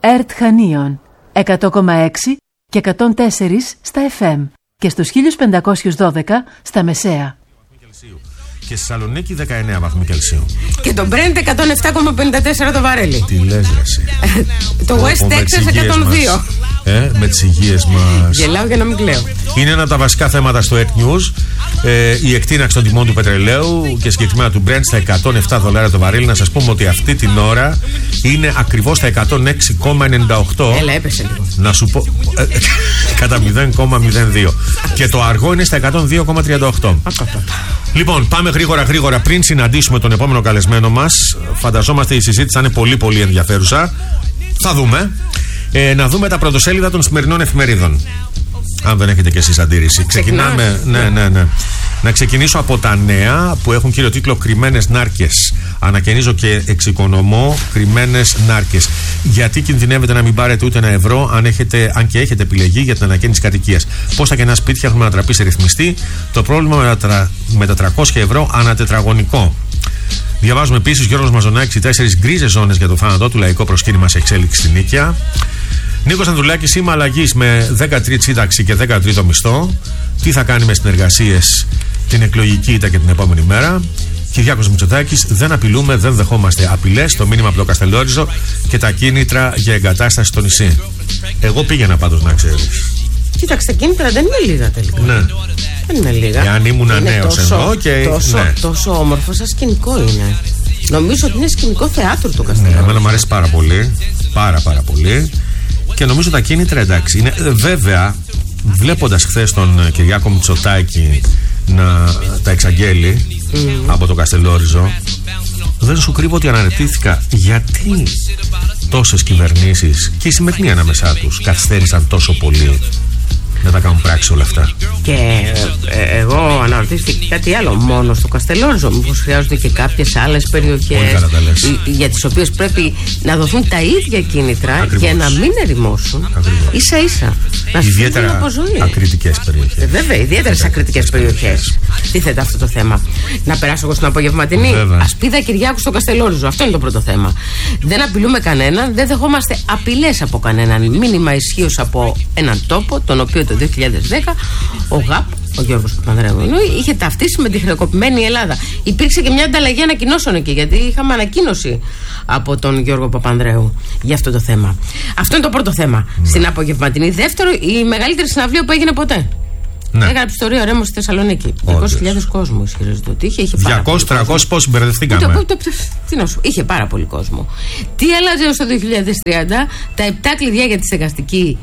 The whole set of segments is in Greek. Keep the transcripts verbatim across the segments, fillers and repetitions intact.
ΕΡΤ Χανίων εκατό κόμμα έξι και εκατόν τέσσερα στα εφ εμ και στους χίλια πεντακόσια δώδεκα στα μεσαία. Και στη Θεσσαλονίκη δεκαεννέα βαθμοί Κελσίου. Και το Brent εκατόν επτά κόμμα πενήντα τέσσερα το βαρέλι. Τι λες ρε εσύ. Το West Texas εκατόν δύο. Ε, με τις υγείες μας. Γελάω για να μην κλαίω. Είναι ένα από τα βασικά θέματα στο ΕΡΤ News. Ε, η εκτείναξη των τιμών του πετρελαίου και συγκεκριμένα του Brent στα εκατόν επτά δολάρια το βαρέλι. Να σας πούμε ότι αυτή την ώρα είναι ακριβώς στα εκατόν έξι κόμμα ενενήντα οκτώ. Έλα, έπεσε λίγο. Να σου πω. Ε, κατά μηδέν κόμμα μηδέν δύο. Και το αργό είναι στα εκατόν δύο κόμμα τριάντα οκτώ. Λοιπόν, πάμε γρήγορα γρήγορα πριν συναντήσουμε τον επόμενο καλεσμένο μας. Φανταζόμαστε η συζήτηση θα είναι πολύ πολύ ενδιαφέρουσα. Θα δούμε. Ε, να δούμε τα πρωτοσέλιδα των σημερινών εφημερίδων. Αν δεν έχετε κι εσείς αντίρρηση. Ξεκινάμε. Ναι, ναι, ναι. Να ξεκινήσω από τα νέα που έχουν κύριο τίτλο «Κρυμμένες νάρκες». Ανακαινίζω και εξοικονομώ κρυμμένες νάρκες. Γιατί κινδυνεύετε να μην πάρετε ούτε ένα ευρώ, αν, έχετε, αν και έχετε επιλεγεί για την ανακαίνιση κατοικίας. Πώς τα κενά σπίτια έχουν ανατραπεί σε ρυθμιστή. Το πρόβλημα με τα, με τα τριακόσια ευρώ ανατετραγωνικό. Διαβάζουμε επίσης Γιώργος Μαζονάκης οι τέσσερις γκρίζες ζώνες για το θάνατό του, λαϊκό προσκύνημα σε εξέλιξη στην Νίκαια. Νίκος Ανδρουλάκης, σήμα αλλαγής με δέκατη σύνταξη και δέκατο τρίτο μισθό. Τι θα κάνει με συνεργασίες την εκλογική ήττα και την επόμενη μέρα. Κυριάκος Μητσοτάκης, δεν απειλούμε, δεν δεχόμαστε απειλές. Το μήνυμα από το Καστελόριζο και τα κίνητρα για εγκατάσταση στο νησί. Εγώ πήγαινα πάντως, να ξέρεις. Κοίταξε, τα κίνητρα δεν είναι λίγα τελικά. Ναι. Δεν είναι λίγα. Εάν ήμουν νέος εννοώ και. Τόσο, ναι. τόσο όμορφο, σαν σκηνικό είναι. Νομίζω ότι είναι σκηνικό θέατρο το Καστελόριζο. Ναι, εμένα μου αρέσει πάρα πολύ. Πάρα πάρα πολύ. Και νομίζω τα κίνητρα εντάξει. Είναι, βέβαια, βλέποντας χθες τον Κυριάκο Μητσοτάκη να τα εξαγγέλει mm. από το Καστελόριζο, δεν σου κρύβω ότι αναρωτήθηκα γιατί τόσες κυβερνήσεις και η σημερινή ανάμεσά τους καθυστέρησαν τόσο πολύ να τα κάνουν πράξη όλα αυτά. Και ε, εγώ αναρωτήθηκα κάτι άλλο. Μόνο στο Καστελόριζο, μήπως χρειάζονται και κάποιες άλλες περιοχές για τις οποίες πρέπει να δοθούν τα ίδια κίνητρα. Ακριβώς. Για να μην ερημώσουν ίσα ίσα. Να ιδιαίτερα ακριτικές περιοχές. Ε, βέβαια, ιδιαίτερα σε ακριτικές περιοχές. Τι θέτε αυτό το θέμα. Να περάσω εγώ στην απογευματινή. Ασπίδα Κυριάκου στο Καστελόριζο. Αυτό είναι το πρώτο θέμα. Δεν απειλούμε κανέναν, δεν δεχόμαστε απειλές από κανέναν. Μήνυμα ισχύως από έναν τόπο, τον οποίο το δύο χιλιάδες δέκα ο ΓΑΠ, ο Γιώργος Παπανδρέου, είχε ταυτίσει με τη χρεοκοπημένη Ελλάδα. Υπήρξε και μια ανταλλαγή ανακοινώσεων εκεί, γιατί είχαμε ανακοίνωση από τον Γιώργο Παπανδρέου για αυτό το θέμα. Αυτό είναι το πρώτο θέμα. Ναι. Στην απογευματινή. Δεύτερο, η μεγαλύτερη συναυλία που έγινε ποτέ. Ναι. Έγραψε ιστορία Ρέμος στη Θεσσαλονίκη. διακόσιες χιλιάδες κόσμο ισχυρίζεται ότι είχε. είχε διακόσιες τριακόσιες πώς μπερδευτήκαμε. Τι να σου, είχε πάρα πολύ κόσμο. Τι άλλαζε ως το δύο χιλιάδες τριάντα, τα επτά κλειδιά για τη στεγαστική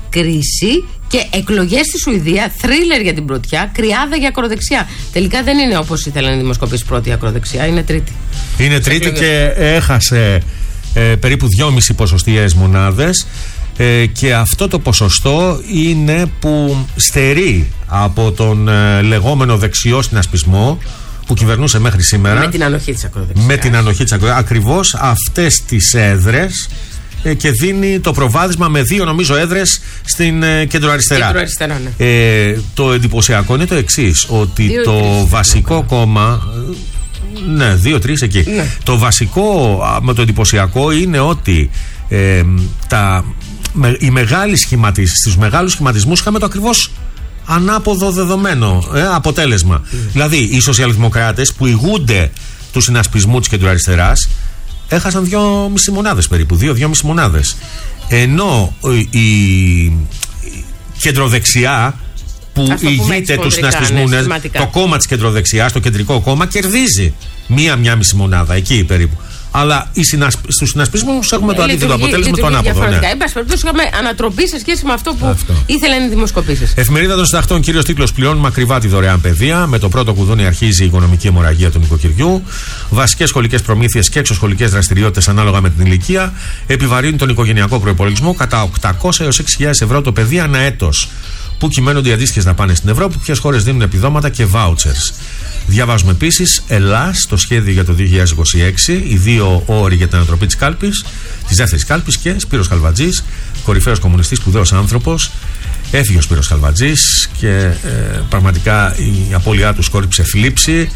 κρίση και εκλογές στη Σουηδία, θρίλερ για την πρωτιά, κρυάδα για ακροδεξιά. Τελικά δεν είναι όπως ήθελαν οι δημοσκοπήσεις πρώτη ακροδεξιά, είναι τρίτη. Είναι τρίτη και έχασε ε, περίπου δυόμιση ποσοστιαίες μονάδες. Ε, και αυτό το ποσοστό είναι που στερεί από τον ε, λεγόμενο δεξιό συνασπισμό που κυβερνούσε μέχρι σήμερα. Με την ανοχή της ακροδεξιάς. Με την ανοχή της ακροδεξιάς. Ακριβώς αυτές τις έδρες ε, και δίνει το προβάδισμα με δύο νομίζω έδρες στην ε, κεντροαριστερά. Κεντροαριστερά, ναι. ε, το εντυπωσιακό είναι το εξής, ότι δύο, το τρεις, βασικό ναι. κόμμα. Ναι, δύο-τρεις εκεί. Ναι. Το βασικό με το εντυπωσιακό είναι ότι ε, τα. Με, οι μεγάλοι σχηματισ... στους μεγάλους σχηματισμούς είχαμε το ακριβώς ανάποδο δεδομένο ε, αποτέλεσμα. Mm. Δηλαδή οι σοσιαλδημοκράτες που ηγούνται του συνασπισμού της κεντροαριστεράς έχασαν δύο μισή μονάδες περίπου, δύο-δύο μισή μονάδες. Ενώ η, η κεντροδεξιά που ηγείται του συνασπισμού, ναι, το κόμμα της κεντροδεξιάς, το κεντρικό κόμμα, κερδίζει μία-μία μισή μονάδα εκεί περίπου. Αλλά στους συνασπισμούς έχουμε το αντίθετο αποτέλεσμα, το ανάποδο. Ναι. Εν πάση περιπτώσει, είχαμε ανατροπή σε σχέση με αυτό που αυτό. ήθελαν οι δημοσκοπήσεις. Εφημερίδα των Συντακτών, κύριος τίτλος: πληρώνουμε ακριβά τη δωρεάν παιδεία. Με το πρώτο κουδούνι αρχίζει η οικονομική αιμορραγία του νοικοκυριού. Βασικές σχολικές προμήθειες και εξωσχολικές δραστηριότητες ανάλογα με την ηλικία επιβαρύνουν τον οικογενειακό προϋπολογισμό κατά οκτακόσια έως έξι χιλιάδες ευρώ το παιδί ανά έτος. Πού κυμαίνονται οι αντίστοιχες δαπάνες στην Ευρώπη, ποιες χώρες δίνουν επιδόματα και vouchers. Διαβάζουμε επίσης Ελλάς, το σχέδιο για το δύο χιλιάδες είκοσι έξι, οι δύο όροι για την ανατροπή της κάλπης, της δεύτερης κάλπης, και Σπύρος Χαλβατζής, κορυφαίος κομμουνιστής, σπουδαίος άνθρωπος. Έφυγε ο Σπύρος Χαλβατζής και ε, πραγματικά η απώλειά του σκόρυψε θλίψη.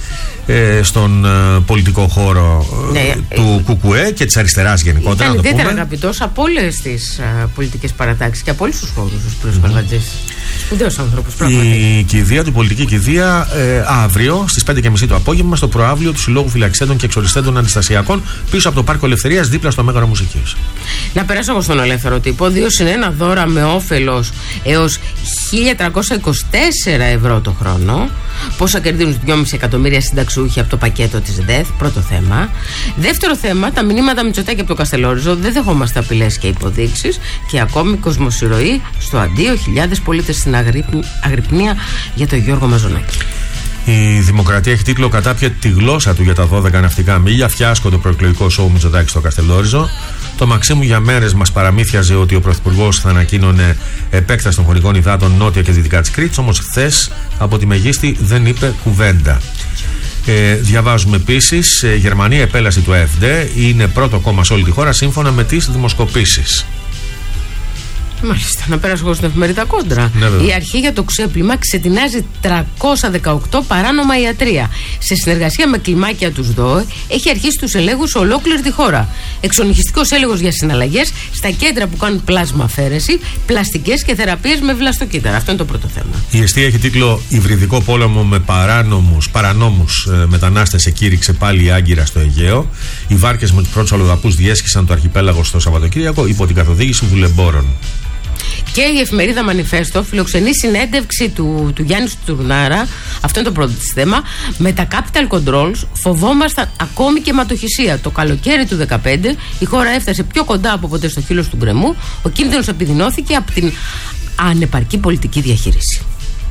ε, στον ε, πολιτικό χώρο ε, ναι, του ε, Κουκουέ και της αριστεράς γενικότερα. Ήταν ιδιαίτερα αγαπητός από όλες τις ε, πολιτικές παρατάξεις και από όλους τους χώρους τους κ. Καλβατζής. Σπουδαίος άνθρωπος, πραγματικά. Η κηδεία του, πολιτική κηδεία, ε, αύριο στις πέντε και μισή το απόγευμα στο προαύλιο του Συλλόγου Φυλαξέντων και Εξοριστέντων Αντιστασιακών πίσω από το Πάρκο Ελευθερίας, δίπλα στο Μέγαρο Μουσικής. Να περάσω εγώ στον ελεύθερο τύπο. Δύο συν ένα δώρα με όφελος έως χίλια τριακόσια είκοσι τέσσερα ευρώ το χρόνο. Πόσα κερδίζουν δυόμισι εκατομμύρια συνταξιούχοι από το πακέτο της ΔΕΘ. Πρώτο θέμα. Δεύτερο θέμα, τα μηνύματα Μητσοτάκη από το Καστελόριζο. Δεν δεχόμαστε απειλές και υποδείξεις. Και ακόμη κοσμοσυρωή στο αντίο χιλιάδες πολίτες στην αγρυπνία για τον Γιώργο Μαζονάκη. Η Δημοκρατία έχει τίτλο «Κατάπιε τη γλώσσα του για τα δώδεκα ναυτικά μίλια». Φιάσκο το προεκλογικό σοου Μητσοτάκη στο Καστελόριζο. Το Μαξίμου για μέρες μας παραμύθιαζε ότι ο Πρωθυπουργός θα ανακοίνωνε επέκταση των χωρικών υδάτων νότια και δυτικά της Κρήτης. Όμως χθες από τη Μεγίστη δεν είπε κουβέντα. Ε, διαβάζουμε επίσης, ε, Γερμανία επέλαση του ΑΕΦΔ είναι πρώτο κόμμα σε όλη τη χώρα σύμφωνα με τις δημοσκοπήσεις. Μάλιστα, να πέρασω εγώ στην εφημερίδα Κόντρα. Ναι, η αρχή για το ξέπλυμα ξετινάζει τριακόσια δεκαοκτώ παράνομα ιατρεία. Σε συνεργασία με κλιμάκια του ΔΟΕ, έχει αρχίσει τους ελέγχους σε ολόκληρη τη χώρα. Εξονυχιστικός έλεγχος για συναλλαγές στα κέντρα που κάνουν πλάσμα αφαίρεση, πλαστικές και θεραπείες με βλαστοκύτταρα. Αυτό είναι το πρώτο θέμα. Η εστία έχει τίτλο «Υβριδικό πόλεμο με παράνομους, παρανόμους ε, μετανάστες εκήρυξε πάλι η Άγκυρα στο Αιγαίο». Οι βάρκες με τους πρώτους αλλοδαπούς διέσχισαν το αρχιπέλαγο στο Σαββατοκύριακο υπό την καθοδήγηση δουλεμπόρων. Και η εφημερίδα Μανιφέστο φιλοξενεί συνέντευξη του, του Γιάννη Τουρνάρα. Αυτό είναι το πρώτο της θέμα. Με τα capital controls φοβόμασταν ακόμη και αιματοχυσία. Το καλοκαίρι του δεκαπέντε η χώρα έφτασε πιο κοντά από ποτέ στο χείλος του γκρεμού. Ο κίνδυνος επιδεινώθηκε από την ανεπαρκή πολιτική διαχείριση.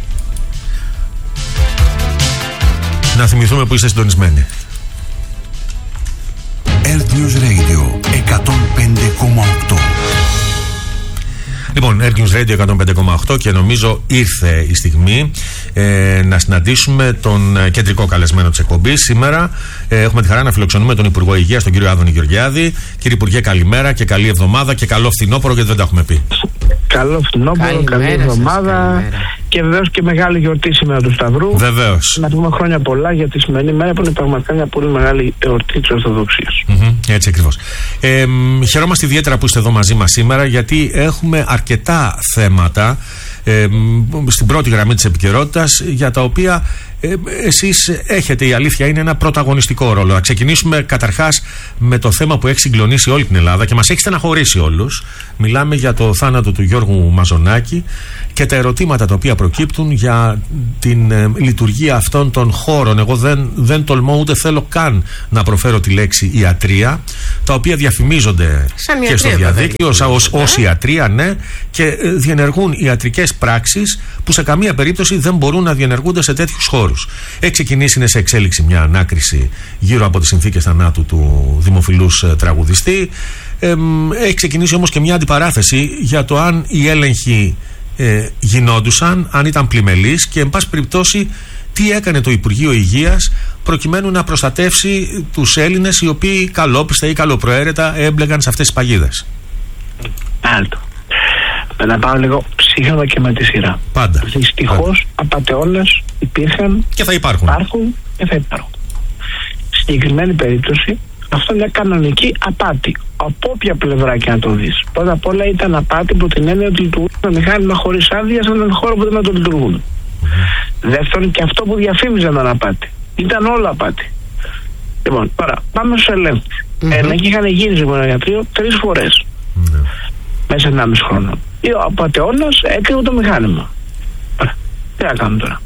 Να θυμηθούμε που είστε συντονισμένοι. Earth News Radio εκατόν πέντε κόμμα οκτώ. Λοιπόν, Earth News Radio εκατόν πέντε κόμμα οκτώ και νομίζω ήρθε η στιγμή ε, να συναντήσουμε τον κεντρικό καλεσμένο της εκπομπής. Σήμερα ε, έχουμε τη χαρά να φιλοξενούμε τον Υπουργό Υγείας, τον κύριο Άδωνη Γεωργιάδη. Κύριε Υπουργέ, καλημέρα και καλή εβδομάδα και καλό φθινόπωρο, γιατί δεν τα έχουμε πει. Καλό φθινόπωρο, καλή εβδομάδα και βεβαίως και μεγάλη γιορτή σήμερα του Σταυρού. Βεβαίως. Να πούμε χρόνια πολλά για τη σημερινή μέρα που είναι πραγματικά μια πολύ μεγάλη εορτή της Ορθοδοξίας. Mm-hmm, έτσι ακριβώς. Ε, χαιρόμαστε ιδιαίτερα που είστε εδώ μαζί μας σήμερα, γιατί έχουμε αρκετά θέματα ε, στην πρώτη γραμμή της επικαιρότητας, για τα οποία ε, εσείς έχετε, η αλήθεια είναι, ένα πρωταγωνιστικό ρόλο. Να ξεκινήσουμε καταρχάς με το θέμα που έχει συγκλονίσει όλη την Ελλάδα και μας έχει στεναχωρήσει όλους. Μιλάμε για το θάνατο του Γιώργου Μαζονάκη και τα ερωτήματα τα οποία προκύπτουν για την ε, λειτουργία αυτών των χώρων. Εγώ δεν, δεν τολμώ ούτε θέλω καν να προφέρω τη λέξη ιατρία, τα οποία διαφημίζονται σαν και στο διαδίκτυο ως, ως ιατρία, ναι, και ε, διενεργούν ιατρικές πράξεις που σε καμία περίπτωση δεν μπορούν να διενεργούνται σε τέτοιους χώρους. Έχει ξεκινήσει, είναι σε εξέλιξη μια ανάκριση γύρω από τις συνθήκες θανάτου του δημοφιλούς ε, τραγουδιστή. Ε, έχει ξεκινήσει όμως και μια αντιπαράθεση για το αν οι έλεγχοι ε, γινόντουσαν, αν ήταν πλημελείς και εν πάση περιπτώσει τι έκανε το Υπουργείο Υγείας προκειμένου να προστατεύσει τους Έλληνες οι οποίοι καλόπιστα ή καλοπροαίρετα έμπλεγαν σε αυτές τις παγίδες. Άλτο. Να πάω λίγο ψύχραμα και με τη σειρά. Πάντα. Δυστυχώς απατεώνες υπήρχαν και θα υπάρχουν. Υπάρχουν και θα υπάρχουν. Στη συγκεκριμένη περίπτωση αυτό είναι μια κανονική απάτη. Από όποια πλευρά και να το δεις. Πρώτα απ' όλα ήταν απάτη που την έννοια ότι λειτουργούν ένα μηχάνημα χωρίς άδεια σε έναν χώρο που δεν να το λειτουργούν. Mm-hmm. Δεύτερον, και αυτό που διαφήμιζαν ήταν απάτη. Ήταν όλο απάτη. Λοιπόν, τώρα πάμε στους ελέγχους. Mm-hmm. Έλεγχοι είχαν γίνει στο μονοιατρίο τρεις φορές. Mm-hmm. Μέσα σε ενάμιση χρόνο. Ο απατεώνας έκρυβε το μηχάνημα. Τι να κάνουμε τώρα.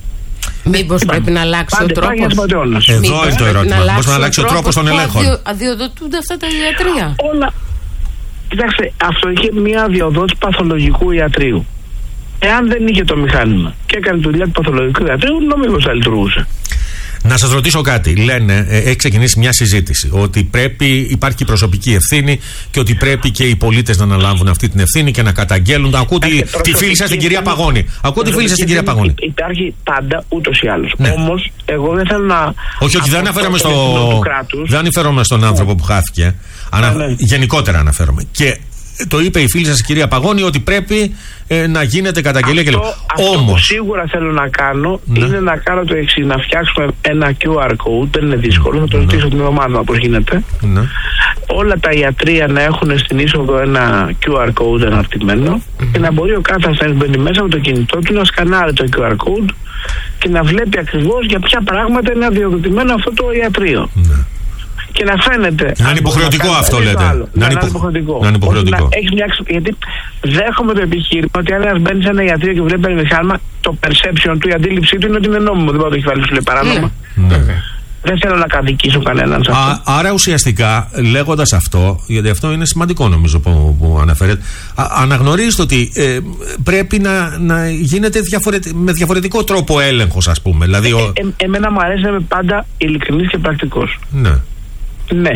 Μήπως πρέπει να αλλάξει ο τρόπος. Εδώ είναι το ερώτημα. Μήπως να αλλάξει ο τρόπος των ελέγχων. Αδειοδοτούνται αυτά τα ιατρεία. Όλα. Κοιτάξτε, αυτό είχε μια αδειοδότηση παθολογικού ιατρείου. Εάν δεν είχε το μηχάνημα και έκανε τη δουλειά του παθολογικού ιατρείου, νομίμως θα λειτουργούσε. Να σας ρωτήσω κάτι. Λένε, ε, έχει ξεκινήσει μια συζήτηση ότι πρέπει, υπάρχει προσωπική ευθύνη και ότι πρέπει και οι πολίτες να αναλάβουν αυτή την ευθύνη και να καταγγέλουν. Ακούω τη, τη φίλη σας την κυρία Παγώνη. Ακούω τη φίλη σας την κυρία Παγώνη. Υπάρχει πάντα ούτως ή άλλως. Ναι. Όμως, εγώ δεν θέλω να. Όχι, όχι, δεν αναφέρομαι, στο... δεν αναφέρομαι στον άνθρωπο που χάθηκε. Ανα... Ναι. Γενικότερα αναφέρομαι. Και το είπε η φίλη σας η κυρία Παγώνη ότι πρέπει ε, να γίνεται καταγγελία κλπ. Αυτό Όμως, που σίγουρα θέλω να κάνω ναι. είναι να κάνω το εξής, να φτιάξουμε ένα κιου αρ code, δεν είναι δύσκολο, θα το ναι. ρωτήσω την ομάδα πώς γίνεται. Ναι. Όλα τα ιατρεία να έχουν στην είσοδο ένα κιου αρ code αναρτημένο mm-hmm. και να μπορεί ο κάθε ασθενής μπαίνει μέσα με το κινητό του να σκανάρει το κιου αρ code και να βλέπει ακριβώς για ποια πράγματα είναι αδειοδοτημένο αυτό το ιατρείο. Ναι. Και να φαίνεται. Να είναι υποχρεωτικό να αυτό, λέτε. Να, να είναι υποχρεωτικό. Να είναι υποχρεωτικό. Να έχεις μια, γιατί δέχομαι το επιχείρημα ότι αν ένα μπαίνει σε ένα ιατρείο και βλέπει ένα μηχάνημα, το perception του, η αντίληψή του είναι ότι είναι νόμιμο. Δεν μπορεί να το έχει βάλει σου λέει παράνομα. Ναι. Ναι. Δεν θέλω να καδικήσω κανέναν σε αυτό. Α, άρα ουσιαστικά, λέγοντας αυτό, γιατί αυτό είναι σημαντικό νομίζω που, που αναφέρετε, α, αναγνωρίζετε ότι ε, πρέπει να, να γίνεται διαφορετικ, με διαφορετικό τρόπο έλεγχος, ας πούμε. Δηλαδή, ε, ο... ε, ε, εμένα μου αρέσει να είμαι πάντα ειλικρινής και πρακτικός. Ναι. Ναι.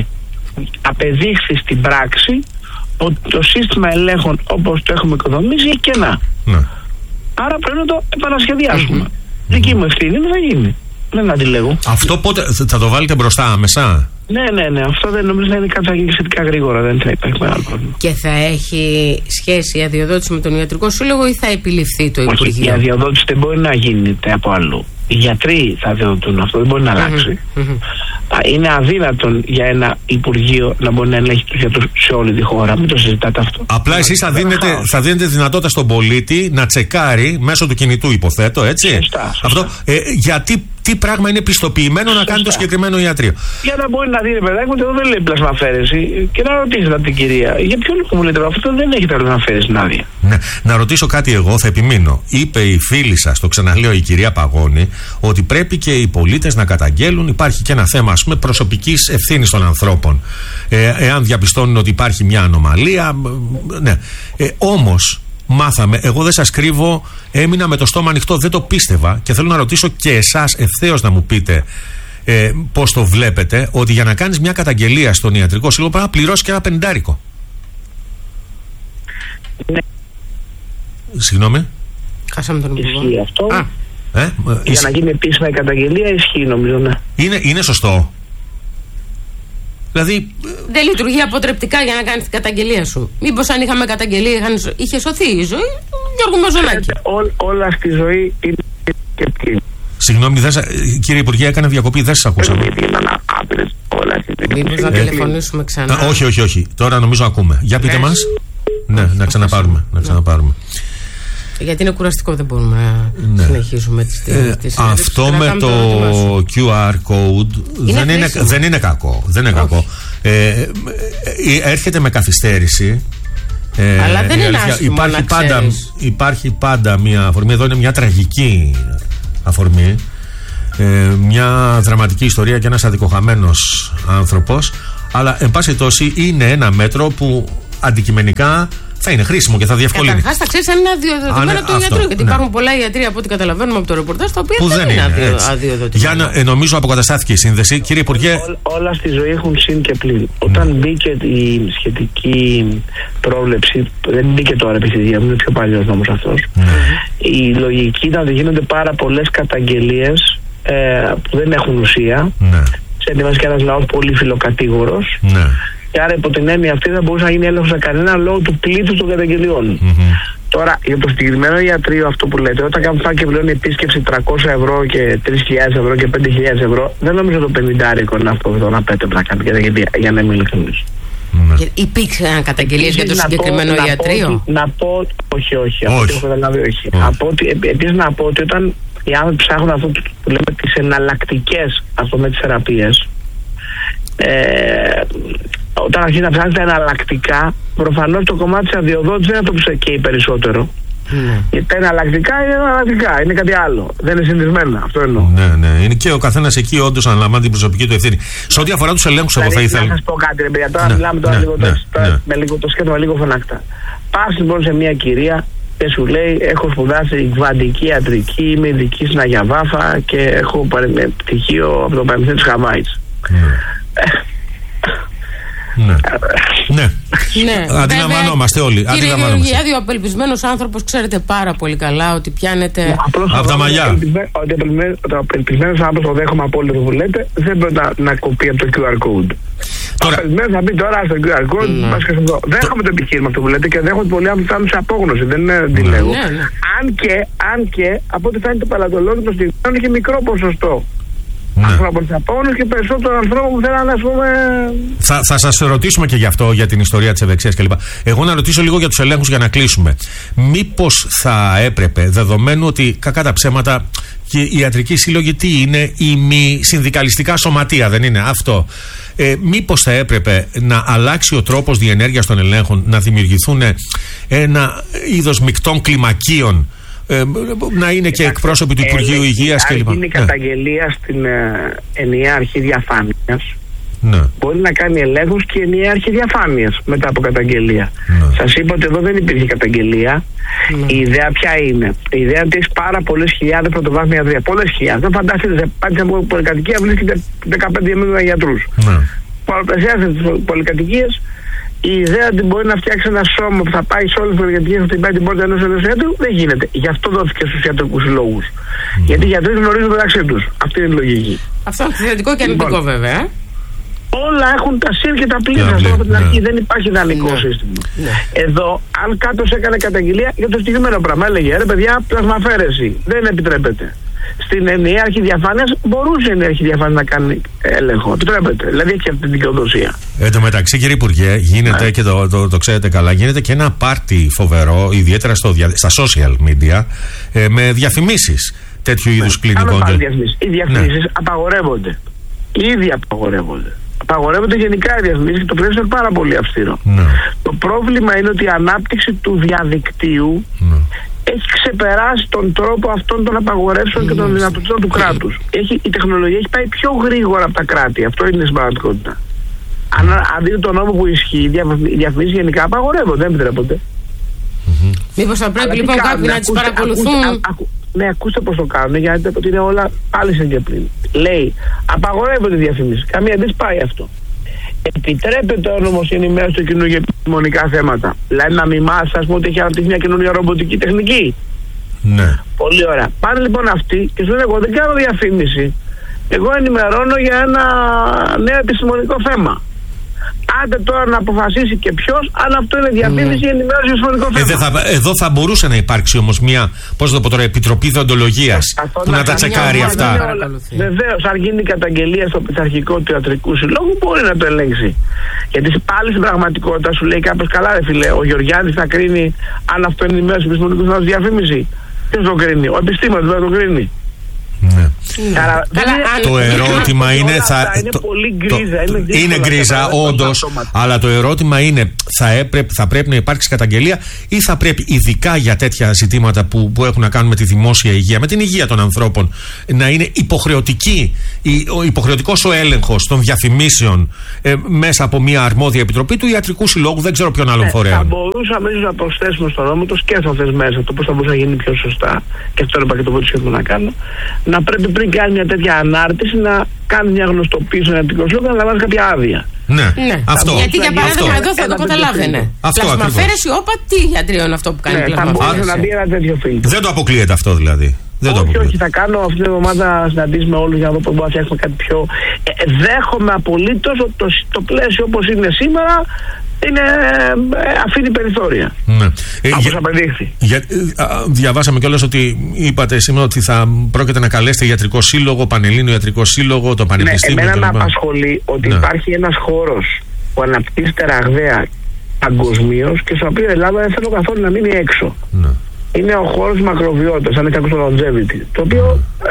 Απεδείχθη στην πράξη ότι το σύστημα ελέγχων όπως το έχουμε οικοδομήσει έχει κενά. Ναι. Άρα πρέπει να το επανασχεδιάσουμε. Mm-hmm. Δική μου ευθύνη δεν θα γίνει. Δεν αντιλέγω. Αυτό πότε θα το βάλετε μπροστά άμεσα? Ναι, ναι, ναι. Αυτό δεν νομίζω να είναι κάτι που θα γίνει σχετικά γρήγορα. Δεν θα υπάρχει μεγάλο πρόβλημα. Και θα έχει σχέση η αδειοδότηση με τον Ιατρικό Σύλλογο ή θα επιληφθεί το Υπουργείο? Όχι, η αδειοδότηση δεν μπορεί να γίνεται από αλλού. Οι γιατροί θα αδειοδοτούν αυτό, δεν μπορεί να αλλάξει. Mm-hmm. Είναι αδύνατον για ένα Υπουργείο να μπορεί να ελέγχει τους γιατρούς σε όλη τη χώρα. Μην το συζητάτε αυτό. Απλά εσείς θα δίνετε, θα δίνετε δυνατότητα στον πολίτη να τσεκάρει μέσω του κινητού, υποθέτω, έτσι. Σωστά, σωστά. Αυτό, ε, γιατί τι πράγμα είναι πιστοποιημένο σωστά. να κάνει το συγκεκριμένο ιατρείο. Για να μπορεί να δει, παιδάκι μου, εδώ δεν λέει πλασμαφέρεση. Και να ρωτήσετε την κυρία, για ποιο λόγο μου λέτε αυτό δεν έχει πλασμαφέρεση στην άδεια. Ναι. Να ρωτήσω κάτι εγώ, θα επιμείνω. Είπε η φίλη σας, το ξαναλέω, η κυρία Παγώνη, ότι πρέπει και οι πολίτες να καταγγέλουν. Υπάρχει και ένα θέμα, ας πούμε, προσωπικής ευθύνης των ανθρώπων. Ε, εάν διαπιστώνουν ότι υπάρχει μια ανομαλία. Ναι. Ε, όμως, μάθαμε, εγώ δεν σας κρύβω, έμεινα με το στόμα ανοιχτό, δεν το πίστευα και θέλω να ρωτήσω και εσάς ευθέως να μου πείτε ε, πώς το βλέπετε, ότι για να κάνεις μια καταγγελία στον Ιατρικό Σύλλογο πρέπει να πληρώσεις και ένα πενηντάρικο. Ναι. Συγγνώμη. Χάσαμε τον Υπουργό. Ισχύει αυτό. Α. Ε, για ισχύ... να γίνει επίσημα η καταγγελία ισχύει νομίζω, ναι. Είναι, είναι σωστό. Δηλαδή... Δεν λειτουργεί αποτρεπτικά για να κάνεις την καταγγελία σου. Μήπως αν είχαμε καταγγελία είχαν, είχε σωθεί η ζωή του Γιώργου Μαζονάκη. Ό, όλα στη ζωή είναι και πλήν. Συγγνώμη, δεν, κύριε Υπουργέ, έκανε διακοπή, δεν σας ακούσαμε. Μήπως να τηλεφωνήσουμε ξανά? Α, όχι, όχι, όχι. Τώρα νομίζω ακούμε. Για πείτε μας. Ναι, να ξαναπάρουμε. Να ξαναπάρουμε. Γιατί είναι κουραστικό, δεν μπορούμε να ναι. συνεχίσουμε τις, ε, τις αυτό με το κιου αρ code είναι δεν, είναι, δεν είναι κακό. Δεν είναι κακό. Ε, ε, έρχεται με καθυστέρηση. Ε, Αλλά δεν είναι άσχημο υπάρχει να πάντα, υπάρχει πάντα μια αφορμή. Εδώ είναι μια τραγική αφορμή. Ε, μια δραματική ιστορία και ένας αδικοχαμένος άνθρωπος. Αλλά εν πάση τόση είναι ένα μέτρο που αντικειμενικά θα είναι χρήσιμο και θα διευκολύνει. Καταρχάς, θα ξέρεις αν είναι αδειοδοτημένο το ιατρό. Γιατί ναι. υπάρχουν πολλά ιατρεία από ό,τι καταλαβαίνουμε από το ρεπορτάζ, τα οποία που δεν, δεν είναι, είναι αδειοδοτημένα. Για να, ε, νομίζω αποκαταστάθηκε η σύνδεση. Κύριε Υπουργέ. Ό, όλα στη ζωή έχουν συν και πλην. Mm. Όταν μπήκε η σχετική πρόβλεψη, δεν μπήκε τώρα επί τη διάρκεια, είναι πιο παλιό νόμος αυτός. Mm. Η λογική ήταν ότι γίνονται πάρα πολλές καταγγελίες ε, που δεν έχουν ουσία. Mm. Σε είμαστε και ένας λαός πολύ φιλοκατήγορος. Mm. Και άρα υπό την έννοια αυτή δεν μπορούσε να γίνει έλεγχος σε κανένα λόγω του πλήθους των καταγγελιών. Mm-hmm. Τώρα για το συγκεκριμένο ιατρείο, αυτό που λέτε, όταν κάνουν και πλέον επίσκεψη τριακόσια ευρώ και τρεις χιλιάδες ευρώ και πέντε χιλιάδες ευρώ, δεν νομίζω το πενηντάρικο είναι αυτό που τον απέτρεπε να κάνει καταγγελία, για να είμαι ειλικρινής. Mm-hmm. Υπήρξαν καταγγελίες για το συγκεκριμένο πω, ιατρείο? Να πω, να πω όχι, όχι. Από ό,τι έχω καταλάβει, όχι. Oh. Από ότι, επίσης να πω ότι όταν οι άνθρωποι ψάχνουν αυτό που λέμε τις εναλλακτικές αυτό με τις θεραπείες, ε, όταν αρχίζει να ψάχνει τα εναλλακτικά, προφανώς το κομμάτι της αδειοδότησης δεν θα το ψεκεί περισσότερο. Mm. Γιατί τα εναλλακτικά είναι εναλλακτικά, είναι κάτι άλλο. Δεν είναι συνδυσμένα, αυτό εννοώ. Ναι, ναι. Είναι και ο καθένας εκεί όντως αναλαμβάνει την προσωπική του ευθύνη. Σε ό,τι αφορά τους ελέγχους, εγώ θα ήθελα. Να σας πω κάτι, ρε παιδιά, τώρα ναι, μιλάμε τώρα ναι, λίγο, ναι, τώρα, ναι. με λίγο το σκέφτομαι λίγο φωνακτά. Πας λοιπόν σε μια κυρία και σου λέει: έχω σπουδάσει κβαντική ιατρική, είμαι ειδική στην Αγία Βάφα και έχω πτυχίο από το Πανεπιστήμιο της Χαβάης. Ναι. ναι. ναι. Αντιλαμβανόμαστε όλοι. Κύριε Γεωργιάδη, ο απελπισμένος άνθρωπος ξέρετε πάρα πολύ καλά ότι πιάνεται από τα μαλλιά. Ότι ο απελπισμένος άνθρωπος, το δέχομαι απόλυτα που λέτε, δεν πρέπει να, να κοπεί από το κιου αρ code. Τώρα... Ο θα πει τώρα στον κυριαρχικό, μα και αυτό. Δέχομαι το επιχείρημα αυτό που λέτε και δέχομαι ότι πολλοί άνθρωποι φτάνουν σε απόγνωση. Δεν είναι τι λέγω. Αν και, αν και από ό,τι φαίνεται το παλατολόγιο των στιγμών είχε μικρό ποσοστό. Ναι. Ανθρώπων της απόγνωσης και περισσότερο ανθρώπων που θέλουν, ας πούμε. Θα, θα σας ρωτήσουμε και γι' αυτό, για την ιστορία της ευεξίας κλπ. Εγώ να ρωτήσω λίγο για τους ελέγχους για να κλείσουμε. Μήπως θα έπρεπε, δεδομένου ότι κακά τα ψέματα και οι ιατρικοί σύλλογοι τι είναι, οι μη συνδικαλιστικά σωματεία, δεν είναι αυτό. Ε, μήπως θα έπρεπε να αλλάξει ο τρόπος διενέργειας των ελέγχων, να δημιουργηθούν ένα είδος μεικτών κλιμακίων. Ε, να είναι και εκπρόσωποι του Υπουργείου ε, Υγείας κλπ. Αν γίνει καταγγελία στην ε, ενιαία αρχή διαφάνειας, ναι. μπορεί να κάνει ελέγχους και η ενιαία αρχή διαφάνειας μετά από καταγγελία. Ναι. Σας είπα ότι εδώ δεν υπήρχε καταγγελία. Ναι. Η ιδέα ποια είναι? Η ιδέα είναι ότι έχει πάρα πολλές χιλιάδες πρωτοβάθμια ιατρία. Πολλές χιλιάδες. Δεν φανταστείτε, σε πάτη από πολυκατοικία βρίσκεται δεκαπέντε με γιατρούς. Ναι. Πολλαπλασιάζετε τις πολυκατοικίες. Η ιδέα ότι μπορεί να φτιάξει ένα σώμα που θα πάει σε όλες τις πολυκατοικίες να χτυπάει την πόρτα ενός ενός ιατρού δεν γίνεται. Γι' αυτό δόθηκε στους ιατρικούς συλλόγους. Mm. Γιατί οι γιατροί γνωρίζουν μεταξύ τους. Αυτή είναι η λογική. Αυτό είναι θετικό και αρνητικό λοιπόν, βέβαια. Όλα έχουν τα συν και τα πλήν. Αυτό από την αρχή δεν υπάρχει ιδανικό ναι. σύστημα. Ναι. Εδώ, αν κάποιος έκανε καταγγελία για το συγκεκριμένο πράγμα, έλεγε ρε παιδιά, πλασμαφέρεση. Δεν επιτρέπεται. Στην ενιαία αρχή διαφάνειας μπορούσε η ενιαία αρχή διαφάνειας να κάνει έλεγχο. Επιτρέπεται. Δηλαδή έχει αυτή την δικαιοδοσία. Εν τω μεταξύ, κύριε Υπουργέ, γίνεται ναι. και το, το, το ξέρετε καλά, γίνεται και ένα πάρτι φοβερό, ιδιαίτερα στο, στα social media, ε, με διαφημίσεις τέτοιου ναι. είδους κλινικών. Οι διαφημίσεις ναι. απαγορεύονται. Ήδη απαγορεύονται. Απαγορεύονται γενικά οι διαφημίσεις και το πλαίσιο είναι πάρα πολύ αυστηρό. Ναι. Το πρόβλημα είναι ότι η ανάπτυξη του διαδικτύου ναι. έχει ξεπεράσει τον τρόπο αυτών των απαγορεύσεων mm. και των δυνατοτήτων του κράτους. Έχει, η τεχνολογία έχει πάει πιο γρήγορα από τα κράτη. Αυτό είναι η συμπαραγματικότητα. Αν, αν δείτε τον νόμο που ισχύει, οι διαφημίσεις γενικά απαγορεύονται, δεν επιτρέπονται. Mm-hmm. Μήπως θα πρέπει λοιπόν κάποιοι να τις παρακολουθούν. Ακούστε, α, ακού, ναι, ακούστε πώς το κάνουν, γιατί ότι είναι όλα πάλι σαν και πριν. Λέει, απαγορεύονται οι διαφημίσεις. Καμία δεν πάει αυτό. Επιτρέπεται ο νόμος η ενημέρωση του κοινού για επιστημονικά θέματα. Δηλαδή να μιμάσει, ας πούμε, ότι έχει αναπτύξει μια καινούργια ρομποτική τεχνική. Ναι. Πολύ ωραία. Πάνε λοιπόν αυτοί και σου λένε: εγώ δεν κάνω διαφήμιση. Εγώ ενημερώνω για ένα νέο επιστημονικό θέμα. Άντε τώρα να αποφασίσει και ποιος αν αυτό είναι διαφήμιση ή mm. ενημέρωση για επιστημονικό θέμα. Ε, θα, εδώ θα μπορούσε να υπάρξει όμως μια, πώς το πω τώρα, επιτροπή δεοντολογίας που να, να τα τσεκάρει αυτά. Βεβαίως, αν γίνει καταγγελία στο πειθαρχικό του ιατρικού συλλόγου, μπορεί να το ελέγξει. Γιατί πάλι στην πραγματικότητα σου λέει κάποιος: καλά, ρε φίλε, ο Γεωργιάδης θα κρίνει αν αυτό είναι ενημέρωση για επιστημονικό θέμα διαφήμιση. Ποιος το κρίνει? Ο επιστήμονας δεν το κρίνει. Ναι. Άρα, Καλά, είναι, το ερώτημα είναι, θα, είναι το, πολύ γκρίζα, το, είναι, είναι γκρίζα όντως, αλλά το ερώτημα είναι θα, έπρεπε, θα πρέπει να υπάρξει καταγγελία ή θα πρέπει ειδικά για τέτοια ζητήματα που, που έχουν να κάνουν με τη δημόσια υγεία, με την υγεία των ανθρώπων, να είναι υποχρεωτική, ο, υποχρεωτικός ο έλεγχος των διαφημίσεων ε, μέσα από μια αρμόδια επιτροπή του ιατρικού συλλόγου, δεν ξέρω ποιον άλλον ε, φορέα. Θα μπορούσαμε ίσως να προσθέσουμε στον νόμο το σκέφτονται μέσα, το πώς θα μπορούσε να γίνει πιο σωστά, και αυτό είναι πακέτο που σκέφτομαι να κάνω. Να πρέπει πριν κάνει μια τέτοια ανάρτηση να κάνει μια γνωστοποίηση στον ιατρικό σύλλογο, να λαμβάνει κάποια άδεια. Ναι, ναι. Αυτό. Γιατί για παράδειγμα εδώ θα το καταλάβαινε. Πλασμαφέρεση, όπα, τι γιατρείο είναι αυτό που κάνει ναι, πλασμαφέρεση. Θα να μπει ένα τέτοιο φίλτρο. Δεν το αποκλείεται αυτό δηλαδή. Δεν όχι, το όχι, θα κάνω αυτή την εβδομάδα να συναντήσεις με όλους για να δω πώς μπορούμε να φτιάξουμε κάτι πιο. Ε, δέχομαι απολύτως ότι το, το πλαίσιο όπως είναι σήμερα είναι, ε, αφήνει περιθώρια. Ναι. Ε, όπως για, απεδείχθη. Για, ε, α, διαβάσαμε κιόλας ότι είπατε σήμερα ότι θα πρόκειται να καλέσετε ιατρικό σύλλογο, Πανελλήνιο Ιατρικό Σύλλογο, το Πανεπιστήμιο. Ναι, εμένα με απασχολεί ότι ναι. υπάρχει ένας χώρος που αναπτύσσεται ραγδαία παγκοσμίως και στο οποίο η Ελλάδα δεν θέλω καθόλου να μείνει έξω. Ναι. Είναι ο χώρος μακροβιότητας, αν έχει ακούσει το longevity, το οποίο ε,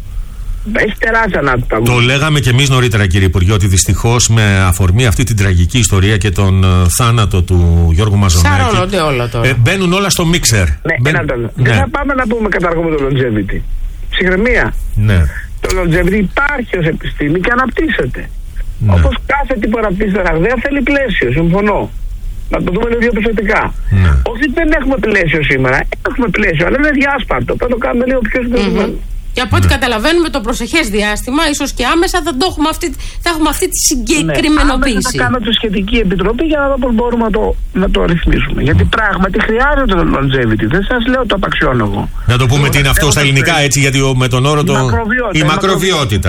έχει τεράστια ανάπτυξη. Το λέγαμε και εμείς νωρίτερα, κύριε Υπουργέ, ότι δυστυχώς με αφορμή αυτή την τραγική ιστορία και τον uh, θάνατο του Γιώργου Μαζονάκη, σαρώνονται όλα τώρα. Ε, μπαίνουν όλα στο μίξερ. Ναι, Μπαίν... ναι. Δεν θα πάμε να πούμε καταργούμε το longevity. Ψυχραιμία. Ναι. Το longevity υπάρχει ως επιστήμη και αναπτύσσεται. Ναι. Όπως κάθε τι που αναπτύσσεται ραγδαία θέλει πλαίσιο, συμφωνώ. Να το δούμε λίγο προσεκτικά. Ναι. Όχι δεν έχουμε πλαίσιο σήμερα, έχουμε πλαίσιο, αλλά είναι διάσπαρτο. Πρέπει να το κάνουμε λίγο πιο συγκεκριμένο. Mm-hmm. Και από ό,τι ναι. καταλαβαίνουμε, το προσεχές διάστημα, ίσως και άμεσα, θα, το έχουμε αυτή, θα έχουμε αυτή τη συγκεκριμενοποίηση. Ναι, θα κάνω τη σχετική επιτροπή για να δω πώς μπορούμε να το, να το ρυθμίσουμε. Γιατί πράγματι χρειάζεται το longevity. Δεν σας λέω το απαξιώνω εγώ. Να το πούμε τι είναι αυτό στα ελληνικά, έτσι, γιατί με τον όρο το. Η μακροβιότητα. Η μακροβιότητα.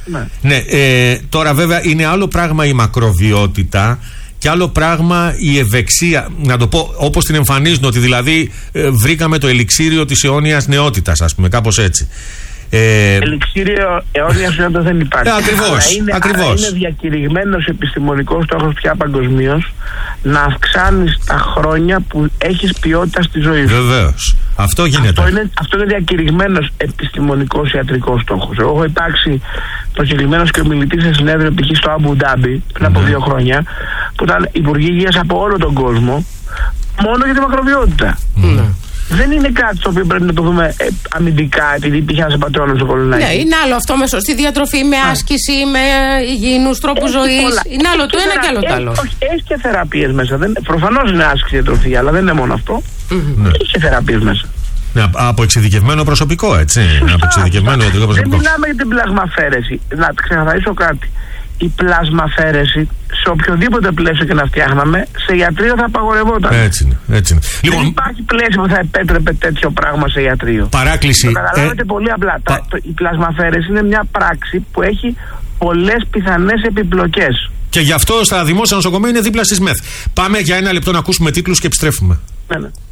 Ναι. ναι ε, τώρα βέβαια είναι άλλο πράγμα η μακροβιότητα και άλλο πράγμα η ευεξία. Να το πω όπως την εμφανίζουν, ότι δηλαδή ε, βρήκαμε το ελιξίριο της αιώνιας νεότητας, ας πούμε, κάπως έτσι. Ε, Ελιξίριο αιώνιας νεότητας δεν υπάρχει. Ε, ακριβώς, είναι, ακριβώς. είναι διακηρυγμένος επιστημονικός στόχος πια παγκοσμίως να αυξάνεις τα χρόνια που έχεις ποιότητα στη ζωή σου. Βεβαίως. Αυτό γίνεται. Αυτό είναι, αυτό είναι διακηρυγμένος επιστημονικός ιατρικός στόχος. Εγώ έχω υπάρξει προσκεκλημένος και ομιλητής σε συνέδριο π.χ. στο Αμπου Ντάμπι πριν από mm. δύο χρόνια, που ήταν υπουργοί υγείας από όλο τον κόσμο, μόνο για τη μακροβιότητα. Mm. Δεν είναι κάτι το οποίο πρέπει να το δούμε ε, αμυντικά, επειδή υπήρχε ένας πατρόνος στο Κολονάκι. Ναι, είναι άλλο αυτό με σωστή διατροφή, με άσκηση, με υγιεινούς τρόπους ζωής. Είναι άλλο το ένα και άλλο το άλλο. Όχι, έχει και θεραπείες μέσα. Προφανώς είναι άσκηση διατροφή, αλλά δεν είναι μόνο αυτό. Mm-hmm. Έχει και θεραπείες μέσα. Ναι, από εξειδικευμένο προσωπικό, έτσι. Σωστά, από εξειδικευμένο ιατρικό προσωπικό. Δεν μιλάμε για την πλασμαφέρεση. Να ξεκαθαρίσω κάτι. Η πλασμαφέρεση, σε οποιοδήποτε πλαίσιο και να φτιάχναμε, σε ιατρείο θα απαγορευόταν. Έτσι είναι. Έτσι είναι. Δεν Λοιπόν, υπάρχει πλαίσιο που θα επέτρεπε τέτοιο πράγμα σε ιατρείο. Παράκληση. Το καταλάβετε ε, πολύ απλά. πα... Τα, το, η πλασμαφέρεση είναι μια πράξη που έχει πολλές πιθανές επιπλοκές. Και γι' αυτό στα δημόσια νοσοκομεία είναι δίπλα στις ΜΕΘ. Πάμε για ένα λεπτό να ακούσουμε τίτλους και επιστρέφουμε. Ναι, ναι.